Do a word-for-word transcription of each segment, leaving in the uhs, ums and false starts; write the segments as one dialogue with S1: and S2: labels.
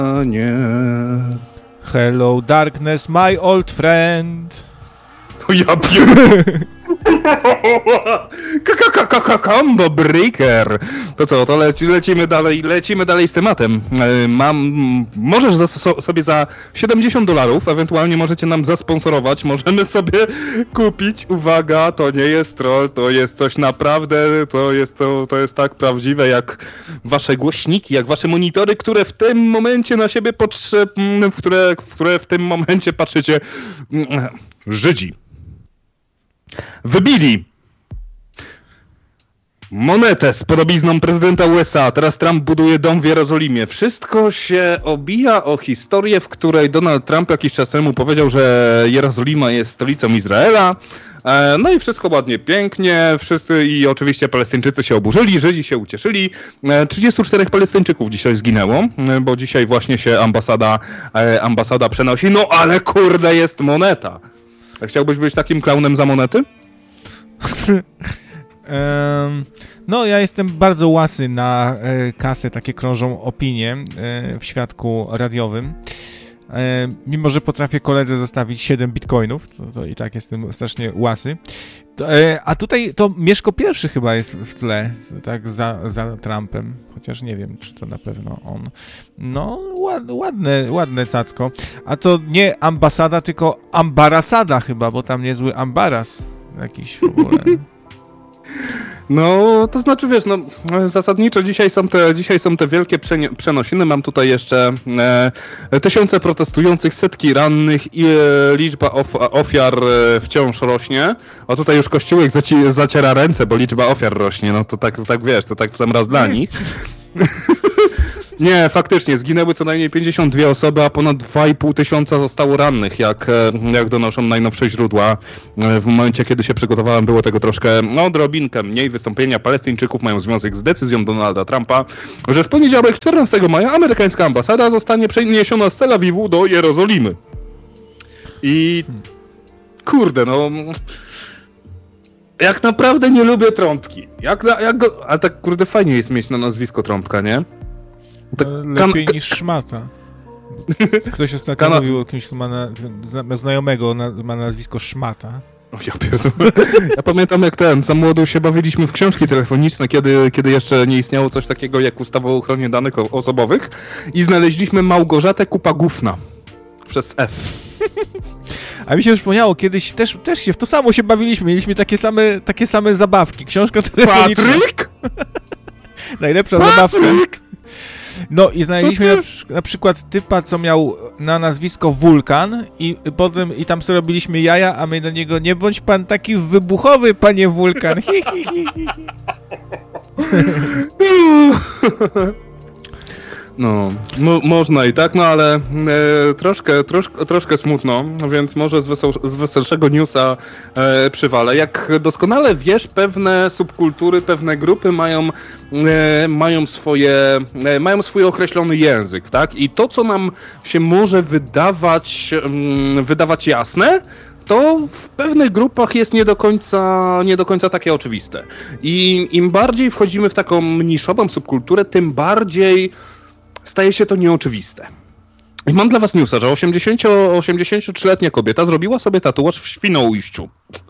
S1: nie.
S2: Hello darkness, my old friend.
S1: O ja pier... Combo breaker. To co, to leci, lecimy dalej, lecimy dalej z tematem. Mam, możesz za, so, sobie za siedemdziesiąt dolarów, ewentualnie możecie nam zasponsorować, możemy sobie kupić, uwaga, to nie jest troll, to jest coś naprawdę, to jest, to, to jest tak prawdziwe jak wasze głośniki, jak wasze monitory, które w tym momencie na siebie potrzeb, w które, w które w tym momencie patrzycie. Żydzi wybili monetę z podobizną prezydenta U S A. Teraz Trump buduje dom w Jerozolimie. Wszystko się obija o historię, w której Donald Trump jakiś czas temu powiedział, że Jerozolima jest stolicą Izraela. No i wszystko ładnie, pięknie, wszyscy i oczywiście Palestyńczycy się oburzyli, Żydzi się ucieszyli. trzydziestu czterech Palestyńczyków dzisiaj zginęło, bo dzisiaj właśnie się ambasada, ambasada przenosi. No ale kurde, jest moneta. Chciałbyś być takim klaunem za monety?
S2: um, no, ja jestem bardzo łasy na e, kasę, takie krążą opinie e, w świadku radiowym. E, mimo, że potrafię koledze zostawić siedem bitcoinów, to, to i tak jestem strasznie łasy. To, e, a tutaj to Mieszko pierwszy chyba jest w tle, tak za, za Trumpem, chociaż nie wiem, czy to na pewno on. No, ład, ładne, ładne cacko. A to nie ambasada, tylko ambarasada chyba, bo tam niezły ambaras jakiś w ogóle.
S1: No, to znaczy, wiesz, no, zasadniczo dzisiaj są te, dzisiaj są te wielkie przenie- przenosiny. Mam tutaj jeszcze e, tysiące protestujących, setki rannych i e, liczba of- ofiar e, wciąż rośnie. A tutaj już Kościółek zaci- zaciera ręce, bo liczba ofiar rośnie. No to tak, to tak wiesz, to tak w sam raz dla nich. Nie, faktycznie, zginęły co najmniej pięćdziesiąt dwie osoby, a ponad dwa i pół tysiąca zostało rannych, jak, jak donoszą najnowsze źródła. W momencie, kiedy się przygotowałem, było tego troszkę, no, odrobinkę mniej. Wystąpienia Palestyńczyków mają związek z decyzją Donalda Trumpa, że w poniedziałek, czternastego maja, amerykańska ambasada zostanie przeniesiona z Tel Awiwu do Jerozolimy. I kurde, no... Jak naprawdę nie lubię Trąbki. Jak, jak go... Ale tak, kurde, fajnie jest mieć na nazwisko Trąbka, nie?
S2: Tak, lepiej kan... niż szmata. Ktoś ostatnio kan... mówił o kimś, kto ma na, znajomego, na, ma nazwisko Szmata.
S1: O, ja pierdolę. Ja pamiętam, jak ten, za młodu się bawiliśmy w książki telefoniczne, kiedy, kiedy jeszcze nie istniało coś takiego jak ustawa o ochronie danych osobowych i znaleźliśmy Małgorzatę Kupa Gówna. Przez F.
S2: A mi się już przypomniało, kiedyś też, też się w to samo się bawiliśmy. Mieliśmy takie same, takie same zabawki. Książka telefoniczna.
S1: Patryk?
S2: Najlepsza
S1: Patryk?
S2: zabawka. No i znaleźliśmy na, na przykład typa, co miał na nazwisko Wulkan i potem i tam sobie robiliśmy jaja, a my do niego: nie bądź pan taki wybuchowy, panie Wulkan.
S1: No, mo- można i tak, no ale e, troszkę, troszkę, troszkę smutno, więc może z, wesel- z weselszego newsa e, przywalę. Jak doskonale wiesz, pewne subkultury, pewne grupy mają, e, mają, swoje, e, mają swój określony język, tak? I to, co nam się może wydawać, mm, wydawać jasne, to w pewnych grupach jest nie do końca, nie do końca takie oczywiste. I im bardziej wchodzimy w taką niszową subkulturę, tym bardziej staje się to nieoczywiste. I mam dla was newsa, że osiemdziesięciotrzyletnia kobieta zrobiła sobie tatuaż w Świnoujściu.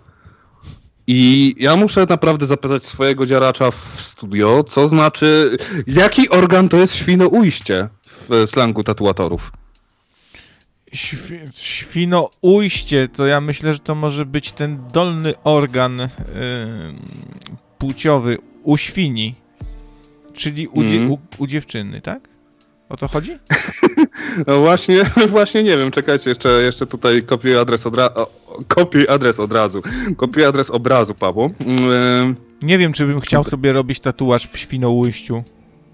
S1: I ja muszę naprawdę zapytać swojego dziaracza w studio, co znaczy, jaki organ to jest Świnoujście w slangu tatuatorów?
S2: Świ- Świnoujście, to ja myślę, że to może być ten dolny organ yy, płciowy u świni, czyli u, dzie- mm. u, u dziewczyny, tak? O to chodzi?
S1: No właśnie, właśnie nie wiem, czekajcie, jeszcze, jeszcze tutaj kopiuję adres od, ra- kopiuję adres od razu. Kopiuję adres obrazu, Pawło. Yy...
S2: Nie wiem, czy bym chciał sobie robić tatuaż w Świnoujściu.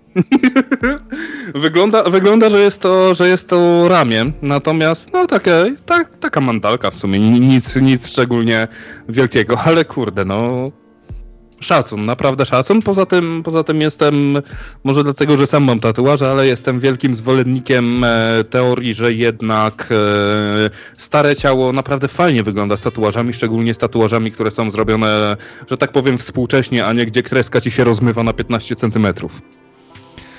S1: wygląda, wygląda, że jest to, że jest to ramię, natomiast no takie, tak, taka mandalka w sumie, nic, nic szczególnie wielkiego, ale kurde, no szacun, naprawdę szacun. Poza tym, poza tym jestem, może dlatego, że sam mam tatuaże, ale jestem wielkim zwolennikiem e, teorii, że jednak e, stare ciało naprawdę fajnie wygląda z tatuażami, szczególnie z tatuażami, które są zrobione, że tak powiem, współcześnie, a nie gdzie kreska ci się rozmywa na piętnaście centymetrów.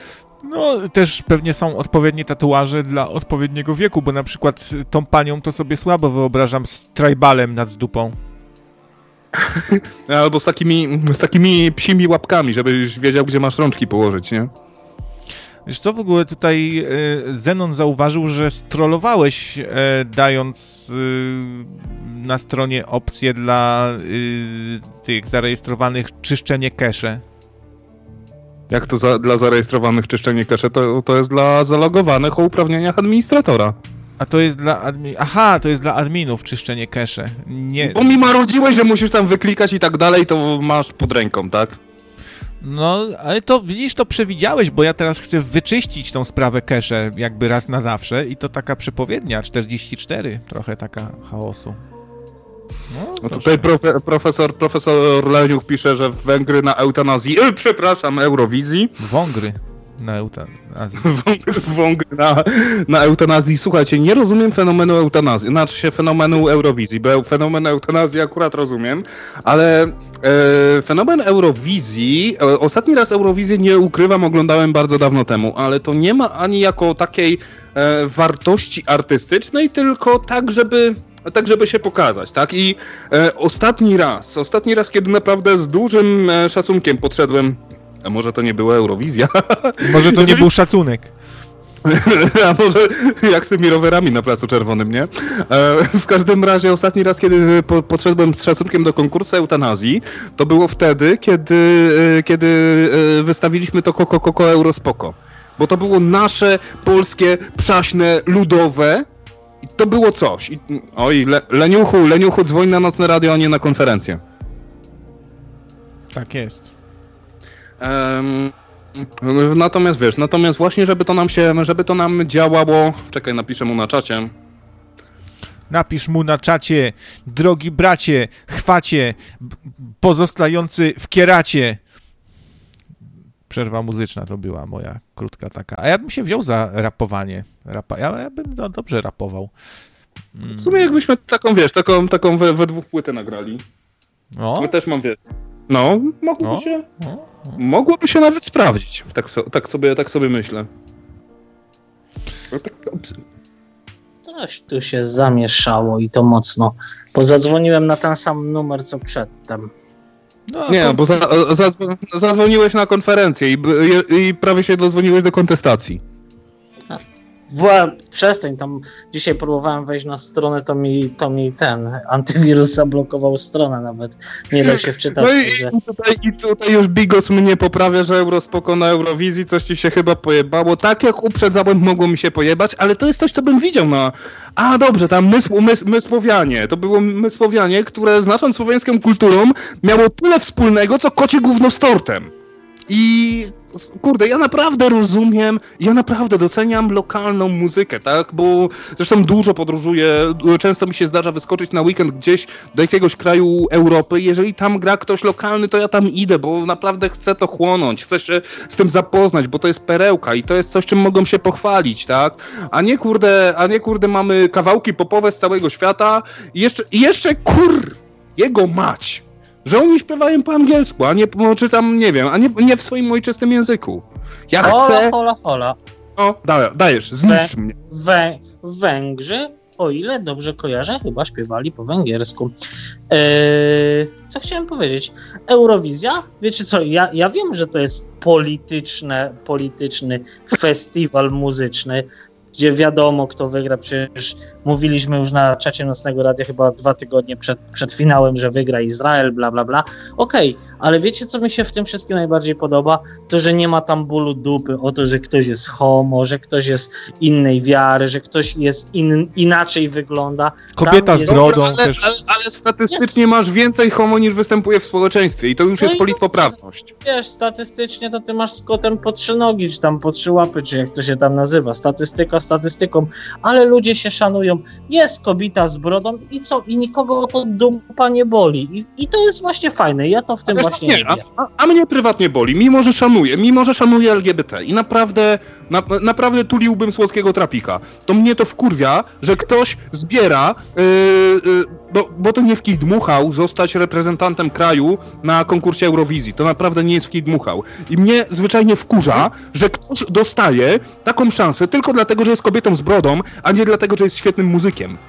S2: No, też pewnie są odpowiednie tatuaże dla odpowiedniego wieku, bo na przykład tą panią to sobie słabo wyobrażam z tribalem nad dupą.
S1: Albo z takimi, z takimi psimi łapkami, żebyś wiedział, gdzie masz rączki położyć, nie?
S2: Wiesz co, w ogóle tutaj e, Zenon zauważył, że strollowałeś, e, dając e, na stronie opcję dla e, tych zarejestrowanych czyszczenie cache.
S1: Jak to za, dla zarejestrowanych czyszczenie cache? To, to jest dla zalogowanych o uprawnieniach administratora.
S2: A to jest dla admin... Aha, to jest dla adminów czyszczenie cache. Nie...
S1: Bo mi marudziłeś, że musisz tam wyklikać i tak dalej, to masz pod ręką, tak?
S2: No, ale to widzisz, to przewidziałeś, bo ja teraz chcę wyczyścić tą sprawę cache jakby raz na zawsze i to taka przepowiednia, czterdzieści cztery, trochę taka chaosu. No,
S1: no tutaj profe, profesor, profesor Leniuch pisze, że Węgry na eutanazji, e, przepraszam, Eurowizji.
S2: Wągry na eutanazji.
S1: Wągry na, na eutanazji. Słuchajcie, nie rozumiem fenomenu eutanazji, znaczy się fenomenu Eurowizji, bo fenomen eutanazji akurat rozumiem, ale e, fenomen Eurowizji, e, ostatni raz Eurowizję, nie ukrywam, oglądałem bardzo dawno temu, ale to nie ma ani jako takiej e, wartości artystycznej, tylko tak, żeby... tak, żeby się pokazać, tak? I e, ostatni raz, ostatni raz, kiedy naprawdę z dużym e, szacunkiem podszedłem, a może to nie była Eurowizja?
S2: Może to nie był szacunek.
S1: A może jak z tymi rowerami na Placu Czerwonym, nie? E, w każdym razie ostatni raz, kiedy po, podszedłem z szacunkiem do konkursu eutanazji, to było wtedy, kiedy, e, kiedy e, wystawiliśmy to Koko Koko Eurospoko. Bo to było nasze, polskie, przaśne, ludowe. I to było coś. I, oj, Le, Leniuchu, Leniuchu, dzwoń na nocne radio, a nie na konferencję.
S2: Tak jest.
S1: Um, natomiast wiesz, natomiast właśnie, żeby to nam się, żeby to nam działało... Czekaj, napiszę mu na czacie.
S2: Napisz mu na czacie, drogi bracie, chwacie, pozostający w kieracie. Przerwa muzyczna to była moja krótka taka. A ja bym się wziął za rapowanie. Rapa... Ja, ja bym no, dobrze rapował.
S1: Mm. W sumie jakbyśmy taką, wiesz, taką, taką we, we dwóch płytę nagrali.
S2: No.
S1: Ja też mam, wiesz. No, mogłoby
S2: no.
S1: się...
S2: No. No.
S1: Mogłoby się nawet sprawdzić. Tak, so, tak, sobie, tak sobie myślę. No, tak,
S3: Coś tu się zamieszało i to mocno. Bo zadzwoniłem na ten sam numer, co przedtem.
S2: No,
S1: nie,
S2: to...
S1: bo za, zadzwo, zadzwoniłeś na konferencję i, i, i prawie się dodzwoniłeś do kontestacji.
S3: Była, przestań, tam dzisiaj próbowałem wejść na stronę, to mi, to mi ten antywirus zablokował stronę nawet. Nie da się wczytać.
S1: No i, i, tutaj, i tutaj już Bigos mnie poprawia, że Eurospoko na Eurowizji, coś ci się chyba pojebało. Tak jak uprzedzałem, mogło mi się pojebać, ale to jest coś, co bym widział na... A dobrze, tam mysł, mys, Mysłowianie. To było Mysłowianie, które z naszą słowiańską kulturą miało tyle wspólnego, co kocie gówno z tortem. I... Kurde, ja naprawdę rozumiem, ja naprawdę doceniam lokalną muzykę, tak, bo zresztą dużo podróżuję, często mi się zdarza wyskoczyć na weekend gdzieś do jakiegoś kraju Europy, jeżeli tam gra ktoś lokalny, to ja tam idę, bo naprawdę chcę to chłonąć, chcę się z tym zapoznać, bo to jest perełka i to jest coś, czym mogą się pochwalić, tak, a nie kurde, a nie kurde mamy kawałki popowe z całego świata i jeszcze, i jeszcze kur, jego mać. Że oni śpiewają po angielsku, a nie, czy tam, nie wiem, a nie, nie w swoim ojczystym języku. Ja
S3: hola,
S1: chcę...
S3: Hola, hola,
S1: O, da, dajesz, zniszcz
S3: Wę-
S1: mnie.
S3: Wę- Węgrzy, o ile dobrze kojarzę, chyba śpiewali po węgiersku. Eee, co chciałem powiedzieć? Eurowizja? Wiecie co, ja, ja wiem, że to jest polityczne, polityczny festiwal muzyczny, gdzie wiadomo, kto wygra. Przecież mówiliśmy już na czacie Nocnego Radia chyba dwa tygodnie przed, przed finałem, że wygra Izrael, bla, bla, bla. Okej, okay, ale wiecie, co mi się w tym wszystkim najbardziej podoba? To, że nie ma tam bólu dupy o to, że ktoś jest homo, że ktoś jest innej wiary, że ktoś jest in, inaczej wygląda.
S2: Kobieta
S3: jest...
S2: z brodą
S1: ale,
S2: też.
S1: Ale, ale statystycznie jest... masz więcej homo niż występuje w społeczeństwie i to już
S3: no
S1: jest politpoprawność.
S3: Wiesz, statystycznie to ty masz z kotem po trzy nogi, czy tam po trzy łapy, czy jak to się tam nazywa. Statystyka statystyką, ale ludzie się szanują. Jest kobieta z brodą i co? I nikogo to dupa nie boli. I, i to jest właśnie fajne. Ja to w tym właśnie
S1: nie,
S3: lubię.
S1: a, a mnie prywatnie boli, mimo że szanuję, mimo że szanuję L G B T i naprawdę, na, naprawdę tuliłbym słodkiego trapika. To mnie to wkurwia, że ktoś zbiera yy, yy, bo, bo to nie w kij dmuchał zostać reprezentantem kraju na konkursie Eurowizji. To naprawdę nie jest w kij dmuchał. I mnie zwyczajnie wkurza, że ktoś dostaje taką szansę tylko dlatego, że jest kobietą z brodą, a nie dlatego, że jest świetnym muzykiem.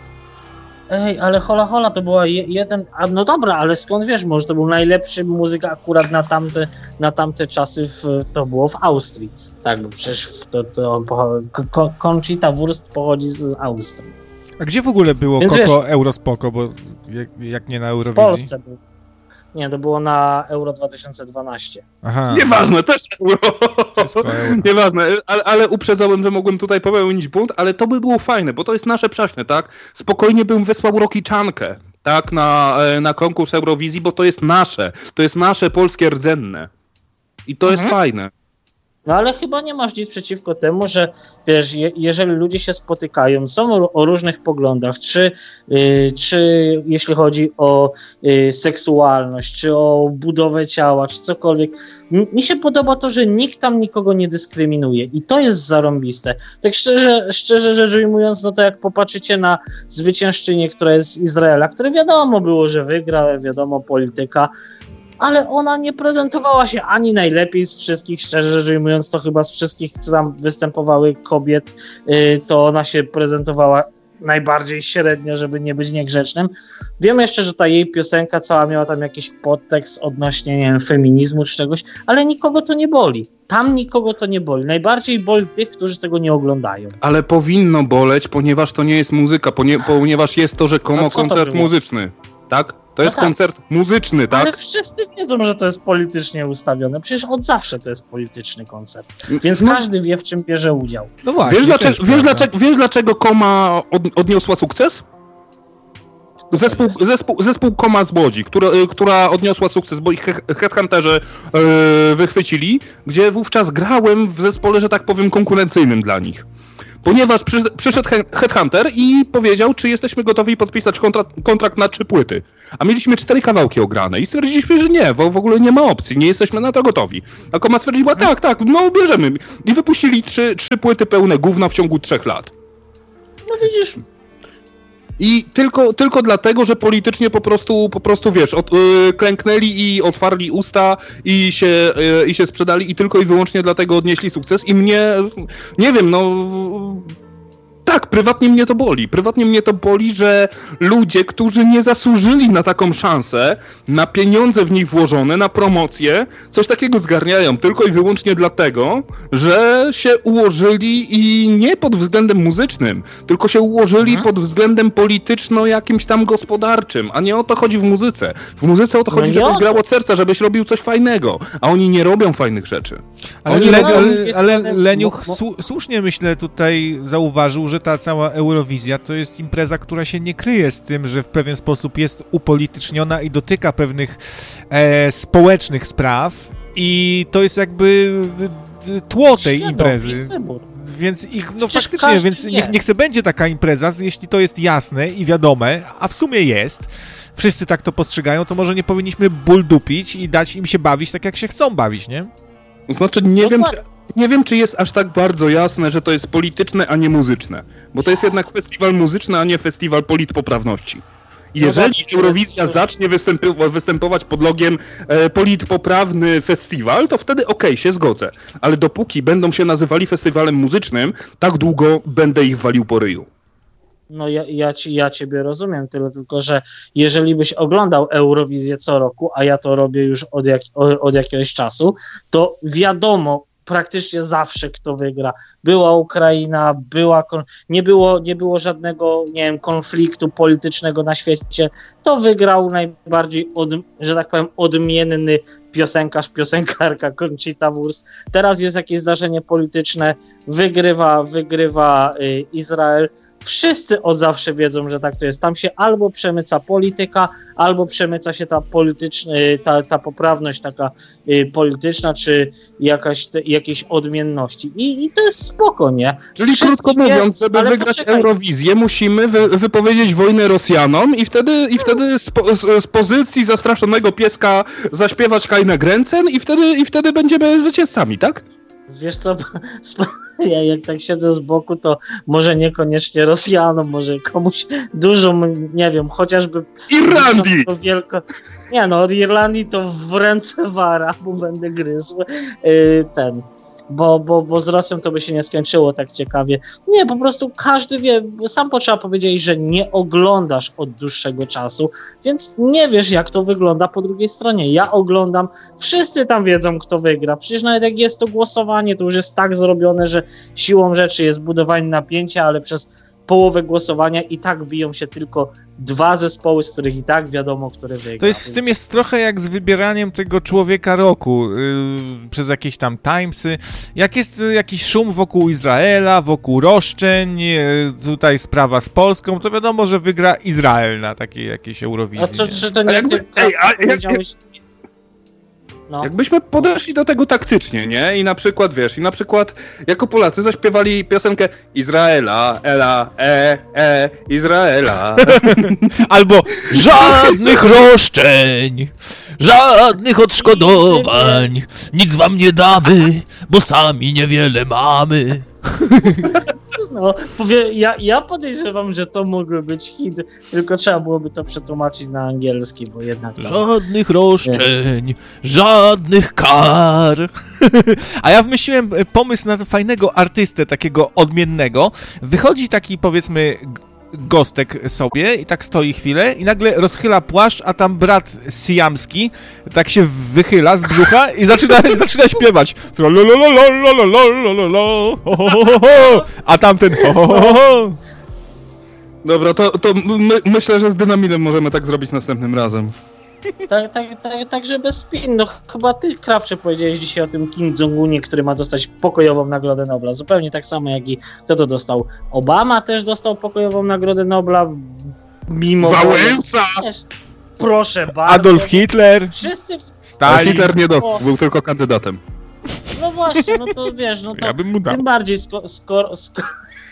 S3: Ej, ale hola hola, to była je, jeden... A no dobra, ale skąd wiesz, może to był najlepszy muzyk akurat na tamte, na tamte czasy, w, to było w Austrii. Tak, bo przecież to, to, to Conchita Wurst pochodzi z Austrii.
S2: A gdzie w ogóle było
S3: Więc
S2: Koko
S3: wiesz,
S2: Eurospoko, bo jak, jak nie na
S3: w
S2: Eurowizji?
S3: Polsce był. Nie, to było na Euro dwa tysiące dwanaście.
S2: Aha.
S1: Nieważne, też euro.
S2: Wszystko euro.
S1: Nieważne, ale, ale uprzedzałem, że mogłem tutaj popełnić bunt, ale to by było fajne, bo to jest nasze prześne, tak? Spokojnie bym wysłał Rokiczankę, tak, na, na konkurs Eurowizji, bo to jest nasze, to jest nasze polskie rdzenne. I to mhm. jest fajne.
S3: No ale chyba nie masz nic przeciwko temu, że wiesz, je, jeżeli ludzie się spotykają, są o, o różnych poglądach, czy, yy, czy jeśli chodzi o yy, seksualność, czy o budowę ciała, czy cokolwiek. M- mi się podoba to, że nikt tam nikogo nie dyskryminuje i to jest zarąbiste. Tak szczerze, szczerze rzecz ujmując, no to jak popatrzycie na zwyciężczynię, która jest z Izraela, które wiadomo było, że wygra, wiadomo, polityka, ale ona nie prezentowała się ani najlepiej z wszystkich, szczerze rzecz ujmując, to chyba z wszystkich, co tam występowały kobiet, yy, to ona się prezentowała najbardziej średnio, żeby nie być niegrzecznym. Wiem jeszcze, że ta jej piosenka cała miała tam jakiś podtekst odnośnie, nie wiem, feminizmu czy czegoś, ale nikogo to nie boli. Tam nikogo to nie boli. Najbardziej boli tych, którzy tego nie oglądają.
S1: Ale powinno boleć, ponieważ to nie jest muzyka, ponie- ponieważ jest to rzekomo koncert muzyczny, tak? To jest no tak. koncert muzyczny, tak?
S3: Ale wszyscy wiedzą, że to jest politycznie ustawione. Przecież od zawsze to jest polityczny koncert. Więc no. każdy wie, w czym bierze udział.
S2: No właśnie.
S1: Wiesz, dlaczego, wiesz, dlaczego, wiesz dlaczego Koma od, odniosła sukces? Zespół, zespół, zespół Koma z Łodzi, która, która odniosła sukces, bo ich headhunterzy yy, wychwycili, gdzie wówczas grałem w zespole, że tak powiem, konkurencyjnym dla nich. Ponieważ przy, przyszedł headhunter i powiedział, czy jesteśmy gotowi podpisać kontrakt, kontrakt na trzy płyty. A mieliśmy cztery kawałki ograne i stwierdziliśmy, że nie, bo w ogóle nie ma opcji, nie jesteśmy na to gotowi. A Koma stwierdziła, tak, tak, no bierzemy. I wypuścili trzy, trzy płyty pełne gówna w ciągu trzech lat.
S3: No widzisz...
S1: I tylko, tylko dlatego, że politycznie po prostu, po prostu wiesz, od, yy, klęknęli i otwarli usta i się, yy, i się sprzedali i tylko i wyłącznie dlatego odnieśli sukces i mnie, nie wiem, no... Tak, prywatnie mnie to boli. Prywatnie mnie to boli, że ludzie, którzy nie zasłużyli na taką szansę, na pieniądze w nich włożone, na promocję, coś takiego zgarniają tylko i wyłącznie dlatego, że się ułożyli i nie pod względem muzycznym, tylko się ułożyli mhm. pod względem polityczno jakimś tam gospodarczym, a nie o to chodzi w muzyce. W muzyce o to chodzi, no żebyś grał od serca, żebyś robił coś fajnego, a oni nie robią fajnych rzeczy.
S2: Ale,
S1: oni
S2: Le-
S1: robią...
S2: ale, ale Leniuch su- słusznie, myślę, tutaj zauważył, że ta cała Eurowizja to jest impreza, która się nie kryje z tym, że w pewien sposób jest upolityczniona i dotyka pewnych e, społecznych spraw i to jest jakby tło tej Świadom, imprezy. Więc ich, no Przecież faktycznie, więc niech, niech se będzie taka impreza, jeśli to jest jasne i wiadome, a w sumie jest, wszyscy tak to postrzegają, to może nie powinniśmy ból dupić i dać im się bawić tak, jak się chcą bawić, nie?
S1: Znaczy, nie no wiem, czy... Nie wiem, czy jest aż tak bardzo jasne, że to jest polityczne, a nie muzyczne. Bo to jest jednak festiwal muzyczny, a nie festiwal politpoprawności. Jeżeli no Eurowizja jest... zacznie występ- występować pod logiem e, politpoprawny festiwal, to wtedy okej, okay, się zgodzę. Ale dopóki będą się nazywali festiwalem muzycznym, tak długo będę ich walił po ryju.
S3: No ja, ja, ci, ja ciebie rozumiem, tyle tylko, że jeżeli byś oglądał Eurowizję co roku, a ja to robię już od, jak, od jakiegoś czasu, to wiadomo praktycznie zawsze kto wygra. Była Ukraina, była kon... nie, było, nie było żadnego, nie wiem, konfliktu politycznego na świecie. To wygrał najbardziej, od, że tak powiem, odmienny piosenkarz, piosenkarka Conchita Wurst. Teraz jest jakieś zdarzenie polityczne, wygrywa, wygrywa y, Izrael. Wszyscy od zawsze wiedzą, że tak to jest. Tam się albo przemyca polityka, albo przemyca się ta polityczna, ta, ta poprawność taka y, polityczna, czy jakaś, te, jakieś odmienności. I, I to jest spoko, nie?
S1: Czyli Wszyscy krótko wie, mówiąc, żeby wygrać poczekaj. Eurowizję, musimy wy, wypowiedzieć wojnę Rosjanom i wtedy, i wtedy z, po, z, z pozycji zastraszonego pieska zaśpiewać Kajnę Grenzen i wtedy, i wtedy będziemy zwycięzcami, tak?
S3: Wiesz co, ja jak tak siedzę z boku, to może niekoniecznie Rosjanom, może komuś dużo, nie wiem, chociażby...
S1: Irlandii!
S3: Wielko... Nie no, od Irlandii to w ręce wara, bo będę gryzł yy, ten... Bo, bo, bo z Rosją to by się nie skończyło tak ciekawie. Nie, po prostu każdy wie, sam potrzeba powiedzieć, że nie oglądasz od dłuższego czasu, więc nie wiesz, jak to wygląda po drugiej stronie. Ja oglądam, wszyscy tam wiedzą, kto wygra. Przecież nawet jak jest to głosowanie, to już jest tak zrobione, że siłą rzeczy jest budowanie napięcia, ale przez połowę głosowania i tak biją się tylko dwa zespoły, z których i tak wiadomo, który wygra.
S2: To jest,
S3: więc...
S2: z tym jest trochę jak z wybieraniem tego człowieka roku yy, przez jakieś tam Timesy. Jak jest y, jakiś szum wokół Izraela, wokół roszczeń, yy, tutaj sprawa z Polską, to wiadomo, że wygra Izrael na takiej jakiejś Eurowizji.
S3: A co, czy to nie
S1: jakby,
S3: ty,
S1: ej, a, jak,
S3: powiedziałeś... No.
S1: Jakbyśmy podeszli do tego taktycznie, nie? I na przykład, wiesz, i na przykład jako Polacy zaśpiewali piosenkę Izraela, Ela, E, E, Izraela.
S2: Albo żadnych roszczeń, żadnych odszkodowań, nic wam nie damy, bo sami niewiele mamy.
S3: No, powie, ja, ja podejrzewam, że to mógłby być hit, tylko trzeba byłoby to przetłumaczyć na angielski, bo jednak... Tam...
S2: Żadnych roszczeń, nie. Żadnych kar. A ja wymyśliłem pomysł na fajnego artystę, takiego odmiennego. Wychodzi taki, powiedzmy, gostek sobie i tak stoi chwilę i nagle rozchyla płaszcz, a tam brat siamski tak się wychyla z brzucha i zaczyna, zaczyna śpiewać. A tamten
S1: Dobra, to, to my, myślę, że z Dynamilem możemy tak zrobić następnym razem.
S3: Tak, tak, tak, tak, żeby spin. No chyba ty, Krawcze, powiedziałeś dzisiaj o tym Kim Jong-unie, który ma dostać pokojową Nagrodę Nobla. Zupełnie tak samo jak i kto to dostał. Obama też dostał pokojową Nagrodę Nobla. Mimo...
S1: Wałęsa!
S3: Proszę bardzo.
S2: Adolf Hitler.
S3: Wszyscy...
S1: Stalin. Hitler nie dostał, był tylko kandydatem.
S3: No właśnie, no to wiesz, no to
S2: ja bym mu dał.
S3: Tym bardziej skoro... Sko- sko-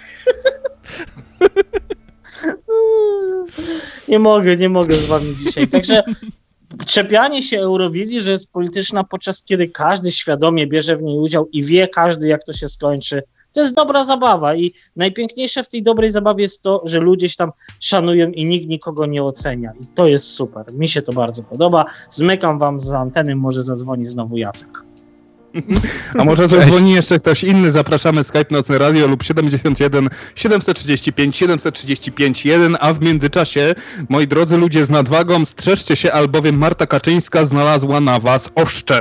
S3: nie mogę, nie mogę z wami dzisiaj. Także czepianie się Eurowizji, że jest polityczna, podczas kiedy każdy świadomie bierze w niej udział i wie każdy, jak to się skończy, to jest dobra zabawa i najpiękniejsze w tej dobrej zabawie jest to, że ludzie się tam szanują i nikt nikogo nie ocenia i to jest super. Mi się to bardzo podoba. Zmykam wam z anteny, może zadzwoni znowu Jacek.
S1: A może zadzwoni jeszcze ktoś inny, zapraszamy Skype Nocne Radio lub siedemdziesiąt jeden siedemset trzydzieści pięć siedemset trzydzieści pięć jeden, a w międzyczasie, moi drodzy ludzie z nadwagą, strzeżcie się, albowiem Marta Kaczyńska znalazła na was oszcze.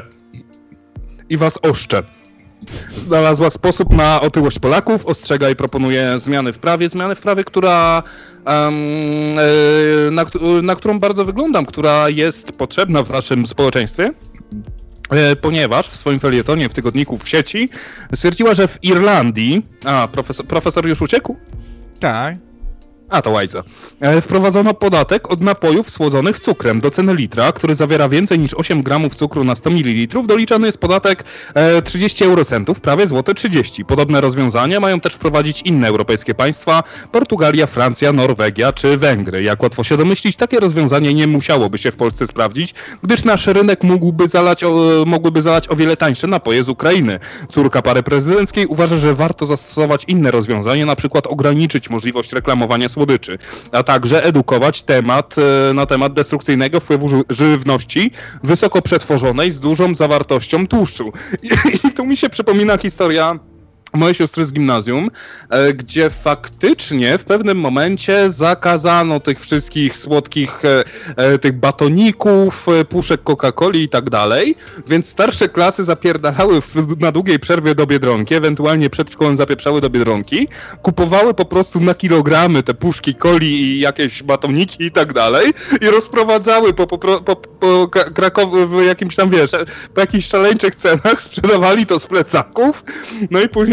S1: I was oszcze. Znalazła sposób na otyłość Polaków, ostrzega i proponuje zmiany w prawie, zmiany w prawie, która um, na, na którą bardzo wyglądam, która jest potrzebna w naszym społeczeństwie. Ponieważ w swoim felietonie w tygodniku w sieci stwierdziła, że w Irlandii... A, profesor, profesor już uciekł?
S2: Tak.
S1: A, to łajza. E, wprowadzono podatek od napojów słodzonych cukrem. Do ceny litra, który zawiera więcej niż osiem gramów cukru na sto mililitrów, doliczany jest podatek e, trzydzieści eurocentów, prawie złote trzydzieści. Podobne rozwiązania mają też wprowadzić inne europejskie państwa, Portugalia, Francja, Norwegia czy Węgry. Jak łatwo się domyślić, takie rozwiązanie nie musiałoby się w Polsce sprawdzić, gdyż nasz rynek mógłby zalać o, mógłby zalać o wiele tańsze napoje z Ukrainy. Córka pary prezydenckiej uważa, że warto zastosować inne rozwiązanie, na przykład ograniczyć możliwość reklamowania słodyczy, a także edukować temat, na temat destrukcyjnego wpływu ży- żywności wysoko przetworzonej z dużą zawartością tłuszczu. I, i tu mi się przypomina historia mojej siostry z gimnazjum, e, gdzie faktycznie w pewnym momencie zakazano tych wszystkich słodkich e, e, tych batoników, e, puszek Coca-Coli i tak dalej, więc starsze klasy zapierdalały w, na długiej przerwie do Biedronki, ewentualnie przed szkołą zapieprzały do Biedronki, kupowały po prostu na kilogramy te puszki coli i jakieś batoniki i tak dalej i rozprowadzały po, po, po, po, po Krakowie w jakimś tam, wiesz, po jakichś szaleńczych cenach, sprzedawali to z plecaków, no i później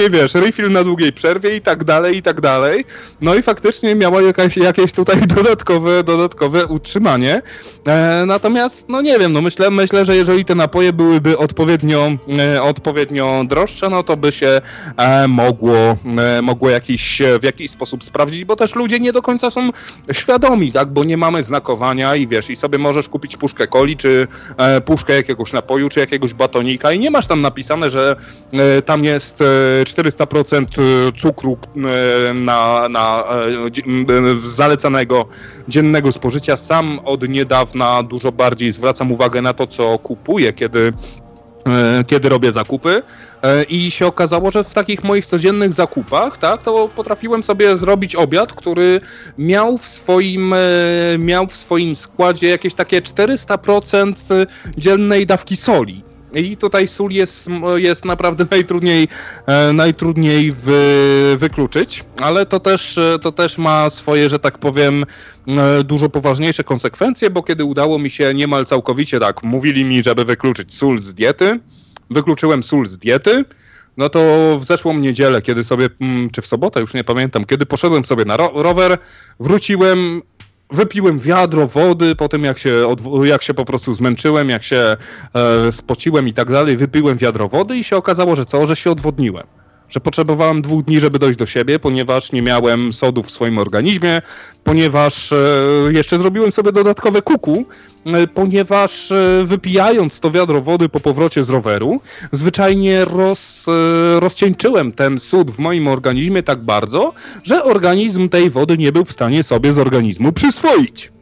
S1: później, wiesz, refill na długiej przerwie i tak dalej, i tak dalej. No i faktycznie miała jakaś, jakieś tutaj dodatkowe, dodatkowe utrzymanie. E, natomiast, no nie wiem, no myślę, myślę, że jeżeli te napoje byłyby odpowiednio, e, odpowiednio droższe, no to by się e, mogło, e, mogło jakiś, w jakiś sposób sprawdzić, bo też ludzie nie do końca są świadomi, tak, bo nie mamy znakowania i wiesz, i sobie możesz kupić puszkę coli, czy e, puszkę jakiegoś napoju, czy jakiegoś batonika i nie masz tam napisane, że e, tam jest e, czterysta procent cukru e, na, na e, zalecanego dziennego spożycia. Sam od niedawna dużo bardziej zwracam uwagę na to, co kupuję, kiedy kiedy robię zakupy i się okazało, że w takich moich codziennych zakupach, tak, to potrafiłem sobie zrobić obiad, który miał w swoim, miał w swoim składzie jakieś takie czterysta procent dziennej dawki soli. I tutaj sól jest, jest naprawdę najtrudniej, najtrudniej wy, wykluczyć, ale to też, to też ma swoje, że tak powiem, dużo poważniejsze konsekwencje, bo kiedy udało mi się niemal całkowicie, tak, mówili mi, żeby wykluczyć sól z diety, wykluczyłem sól z diety, no to w zeszłą niedzielę, kiedy sobie, czy w sobotę, już nie pamiętam, kiedy poszedłem sobie na ro- rower, wróciłem, wypiłem wiadro wody, potem jak się, odw- jak się po prostu zmęczyłem, jak się e, spociłem i tak dalej, wypiłem wiadro wody i się okazało, że co, że się odwodniłem. Że potrzebowałem dwóch dni, żeby dojść do siebie, ponieważ nie miałem sodu w swoim organizmie, ponieważ e, jeszcze zrobiłem sobie dodatkowe kuku, e, ponieważ e, wypijając to wiadro wody po powrocie z roweru, zwyczajnie roz, e, rozcieńczyłem ten sód w moim organizmie tak bardzo, że organizm tej wody nie był w stanie sobie z organizmu przyswoić.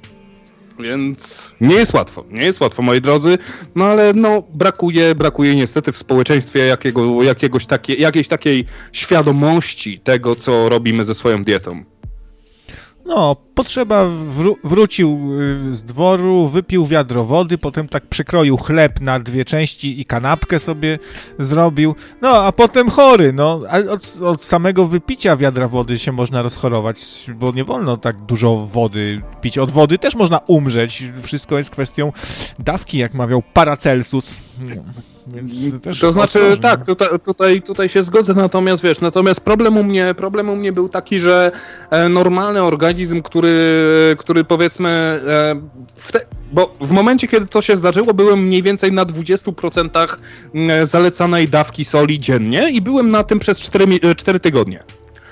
S1: Więc nie jest łatwo, nie jest łatwo, moi drodzy, no ale no brakuje, brakuje niestety w społeczeństwie jakiego, jakiegoś takie, jakiejś takiej świadomości tego, co robimy ze swoją dietą.
S2: No, potrzeba, wró- wrócił z dworu, wypił wiadro wody, potem tak przykroił chleb na dwie części i kanapkę sobie zrobił, no a potem chory, no, a od, od samego wypicia wiadra wody się można rozchorować, bo nie wolno tak dużo wody pić, od wody też można umrzeć, wszystko jest kwestią dawki, jak mawiał Paracelsus. No. Więc też
S1: to znaczy,
S2: ostrożnie.
S1: tak, tutaj, tutaj, tutaj się zgodzę, natomiast wiesz, natomiast problem u mnie, problem u mnie był taki, że e, normalny organizm, który, który powiedzmy, e, w te, bo w momencie, kiedy to się zdarzyło, byłem mniej więcej na dwudziestu procentach zalecanej dawki soli dziennie i byłem na tym przez cztery tygodnie.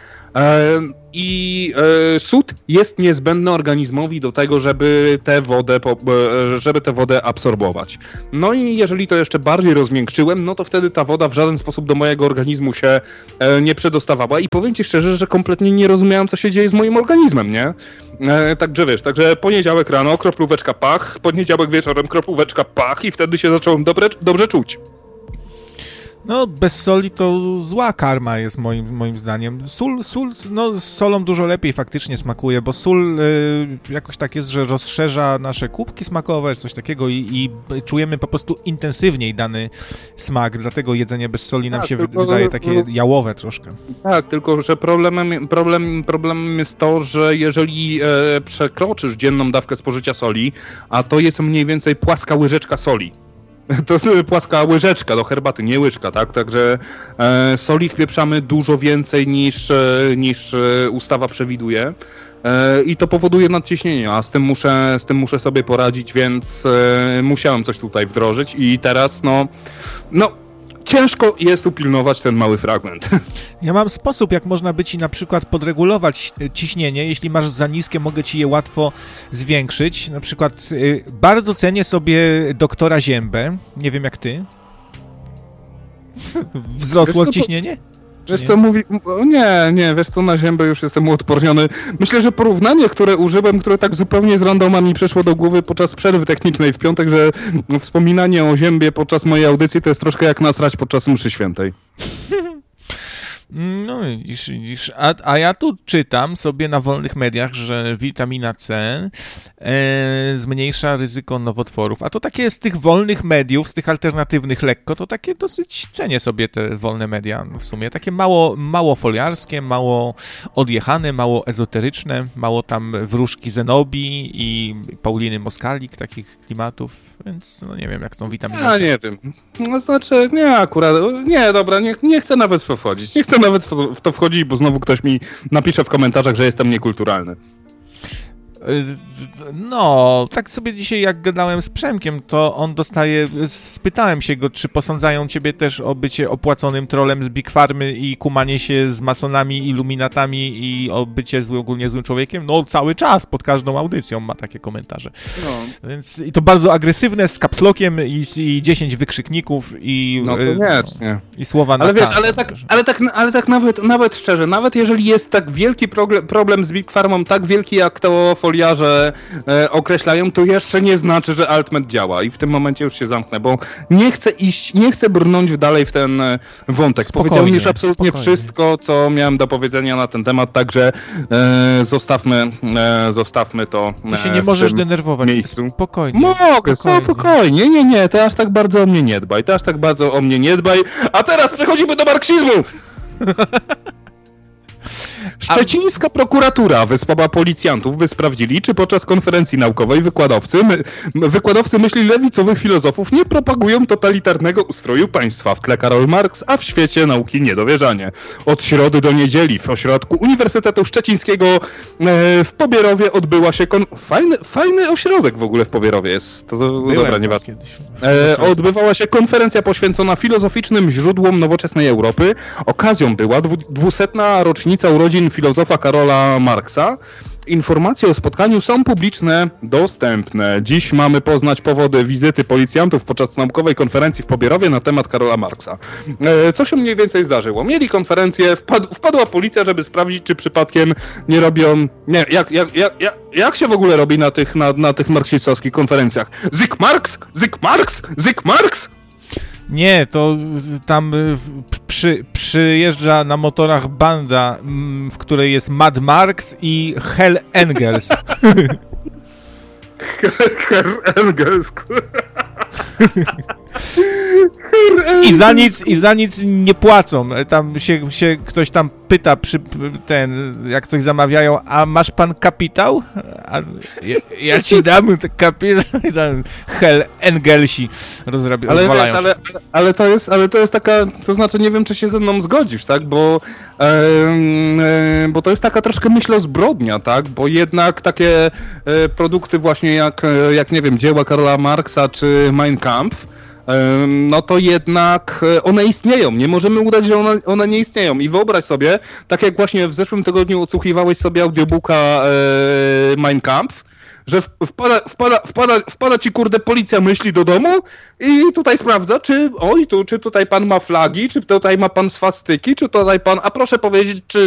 S1: E, I e, sód jest niezbędny organizmowi do tego, żeby tę wodę, po, e, żeby tę wodę absorbować. No i jeżeli to jeszcze bardziej rozmiękczyłem, no to wtedy ta woda w żaden sposób do mojego organizmu się e, nie przedostawała i powiem ci szczerze, że kompletnie nie rozumiałem, co się dzieje z moim organizmem, nie? E, także wiesz, także poniedziałek rano, kroplóweczka pach, poniedziałek wieczorem, kroplóweczka pach i wtedy się zacząłem dobre, dobrze czuć.
S2: No, bez soli to zła karma jest moim, moim zdaniem. Sól, sól, no z solą dużo lepiej faktycznie smakuje, bo sól y, jakoś tak jest, że rozszerza nasze kubki smakowe, coś takiego i, i czujemy po prostu intensywniej dany smak, dlatego jedzenie bez soli nam
S1: tak,
S2: się
S1: tylko,
S2: wydaje
S1: że,
S2: takie jałowe troszkę.
S1: Tak, tylko że problemem, problem, problemem jest to, że jeżeli e, przekroczysz dzienną dawkę spożycia soli, a to jest mniej więcej płaska łyżeczka soli, to jest płaska łyżeczka do herbaty, nie łyżka, tak? Także e, soli wpieprzamy dużo więcej niż, e, niż e, ustawa przewiduje e, i to powoduje nadciśnienie, a z tym muszę, z tym muszę sobie poradzić, więc e, musiałem coś tutaj wdrożyć i teraz no, no ciężko jest upilnować ten mały fragment.
S2: Ja mam sposób, jak można by ci na przykład podregulować ciśnienie. Jeśli masz za niskie, mogę ci je łatwo zwiększyć. Na przykład y, bardzo cenię sobie doktora Ziębę. Nie wiem jak ty. Wzrosło
S1: Wiesz,
S2: ciśnienie?
S1: Wiesz co, mówi... Nie, nie, wiesz co, na ziębę już jestem uodporniony. Myślę, że porównanie, które użyłem, które tak zupełnie z randoma mi przeszło do głowy podczas przerwy technicznej w piątek, że wspominanie o ziębie podczas mojej audycji to jest troszkę jak nasrać podczas mszy świętej.
S2: No widzisz, widzisz. A, a ja tu czytam sobie na wolnych mediach, że witamina C e, zmniejsza ryzyko nowotworów. A to takie z tych wolnych mediów, z tych alternatywnych lekko, to takie dosyć cenię sobie te wolne media w sumie. Takie mało, mało foliarskie, mało odjechane, mało ezoteryczne, mało tam wróżki Zenobii i Pauliny Moskalik, takich klimatów, więc no nie wiem jak z tą witaminą C.
S1: Ja nie wiem. No znaczy, nie akurat, nie dobra, nie, nie chcę nawet w to wchodzić. Nie chcę nawet w to wchodzić, bo znowu ktoś mi napisze w komentarzach, że jestem niekulturalny.
S2: No, tak sobie dzisiaj jak gadałem z Przemkiem, to on dostaje, spytałem się go, czy posądzają ciebie też o bycie opłaconym trolem z Big Farmy i kumanie się z masonami, iluminatami i o bycie zły, ogólnie złym człowiekiem. No cały czas, pod każdą audycją ma takie komentarze. No. Więc i to bardzo agresywne, z kapslokiem i, i dziesięć wykrzykników i,
S1: no, koniecznie.
S2: No, i słowa na
S1: ale wiesz,
S2: K,
S1: ale tak, ale tak, ale tak nawet, nawet szczerze, nawet jeżeli jest tak wielki problem, problem z Big Farmą, tak wielki jak to foliarze e, określają, to jeszcze nie znaczy, że Altmet działa i w tym momencie już się zamknę, bo nie chcę iść, nie chcę brnąć dalej w ten wątek.
S2: Spokojnie,
S1: Powiedziałem już absolutnie
S2: spokojnie.
S1: wszystko, co miałem do powiedzenia na ten temat, także e, zostawmy, e, zostawmy to
S2: Ty się
S1: e,
S2: nie możesz
S1: w tym
S2: denerwować.
S1: miejscu.
S2: Spokojnie.
S1: Mogę,
S2: spokojnie.
S1: spokojnie. Nie, nie, ty aż tak bardzo o mnie nie dbaj, ty aż tak bardzo o mnie nie dbaj, a teraz przechodzimy do marksizmu! Szczecińska prokuratura wysłała policjantów, by sprawdzili, czy podczas konferencji naukowej wykładowcy, my, wykładowcy myśli lewicowych filozofów nie propagują totalitarnego ustroju państwa. W tle Karol Marx, a w świecie nauki niedowierzanie. Od środy do niedzieli w ośrodku Uniwersytetu Szczecińskiego e, w Pobierowie odbyła się... Kon... Fajny, fajny ośrodek w ogóle w Pobierowie jest. To,
S2: Byłem
S1: dobra, nieważne.
S2: kiedyś.
S1: E, odbywała się konferencja poświęcona filozoficznym źródłom nowoczesnej Europy. Okazją była dwusetna rocznica urodzin filozofa Karola Marksa. Informacje o spotkaniu są publiczne, dostępne. Dziś mamy poznać powody wizyty policjantów podczas naukowej konferencji w Pobierowie na temat Karola Marksa. E, co się mniej więcej zdarzyło? Mieli konferencję, wpad, wpadła policja, żeby sprawdzić, czy przypadkiem nie robią... Nie, jak, jak, jak, jak, jak się w ogóle robi na tych, na, na tych marksistowskich konferencjach? Zyk Marks? Zyk Marks? Zyk Marks?
S2: Nie, to tam przy, przyjeżdża na motorach banda, w której jest Mad Marks i Hell Engels.
S1: Herr Engels.
S2: I za nic, i za nic nie płacą. Tam się, się ktoś tam pyta, przy, ten, jak coś zamawiają, a masz pan kapitał? A ja, ja ci dam ten kapitał. Hell Engelsi rozrabiają.
S1: Ale, wiesz, ale, ale, to jest, ale to jest taka, to znaczy nie wiem, czy się ze mną zgodzisz, tak, bo, e, e, bo to jest taka troszkę myślę zbrodnia, tak, bo jednak takie e, produkty właśnie jak, jak, nie wiem, dzieła Karola Marksa czy Mein Kampf, no to jednak one istnieją. Nie możemy udać, że one, one nie istnieją. I wyobraź sobie, tak jak właśnie w zeszłym tygodniu odsłuchiwałeś sobie audiobooka e, Mein Kampf, że wpada, wpada, wpada, wpada ci kurde policja myśli do domu i tutaj sprawdza, czy oj, tu, czy tutaj pan ma flagi, czy tutaj ma pan swastyki, czy tutaj pan, a proszę powiedzieć, czy